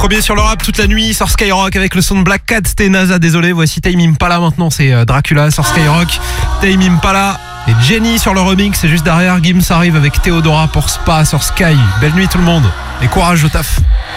Premier sur le rap toute la nuit sur Skyrock avec le son de Black Cat. C'était NASA, désolé. Voici Tame Impala maintenant. C'est Dracula sur Skyrock. Tame Impala et Jenny sur le remix. Et juste derrière, Gims arrive avec Theodora pour Spa sur Sky. Belle nuit tout le monde. Et courage au taf.